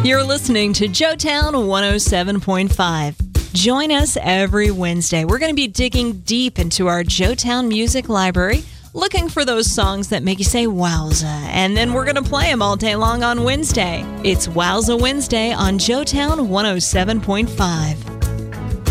You're listening to Joetown 107.5. Join us every Wednesday. We're going to be digging deep into our Joetown Music Library, looking for those songs that make you say wowza, and then we're going to play them all day long on Wednesday. It's Wowza Wednesday on Joetown 107.5.